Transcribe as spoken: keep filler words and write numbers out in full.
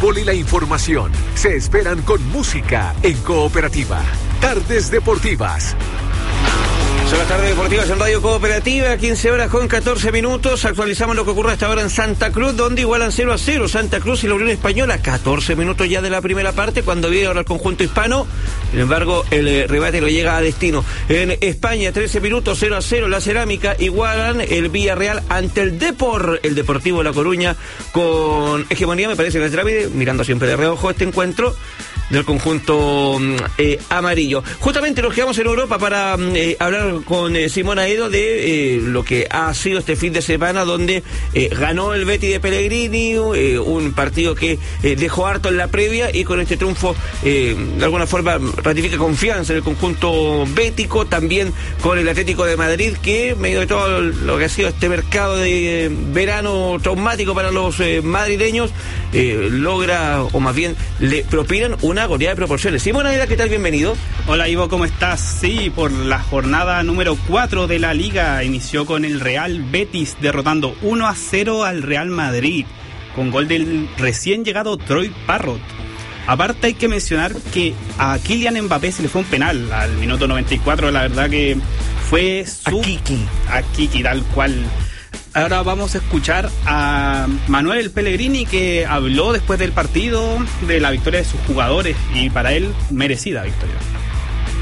fútbol y la información se esperan con música en Cooperativa. Tardes Deportivas. Son las tardes deportivas en Radio Cooperativa, quince horas con catorce minutos. Actualizamos lo que ocurre hasta ahora en Santa Cruz, donde igualan cero a cero Santa Cruz y la Unión Española. catorce minutos ya de la primera parte, cuando viene ahora el conjunto hispano. Sin embargo, el eh, rebate lo llega a destino. En España, trece minutos, cero a cero. La Cerámica igualan el Villarreal ante el Depor, el Deportivo de La Coruña, con hegemonía, me parece que es Drámide, mirando siempre de reojo este encuentro del conjunto eh, amarillo. Justamente nos quedamos en Europa para eh, hablar con eh, Simón Aedo de eh, lo que ha sido este fin de semana, donde eh, ganó el Betis de Pellegrini, eh, un partido que eh, dejó harto en la previa, y con este triunfo eh, de alguna forma ratifica confianza en el conjunto bético, también con el Atlético de Madrid, que en medio de todo lo que ha sido este mercado de eh, verano traumático para los eh, madrileños, eh, logra, o más bien le propinan una goleada de proporciones. Simón Aida, ¿qué tal? Bienvenido. Hola Ivo, ¿cómo estás? Sí, por la jornada número cuatro de la Liga inició con el Real Betis derrotando uno a cero al Real Madrid, con gol del recién llegado Troy Parrott. Aparte hay que mencionar que a Kylian Mbappé se le fue un penal al minuto noventa y cuatro, la verdad que fue su... A Kiki. A Kiki, tal cual. Ahora vamos a escuchar a Manuel Pellegrini, que habló después del partido de la victoria de sus jugadores, y para él merecida victoria.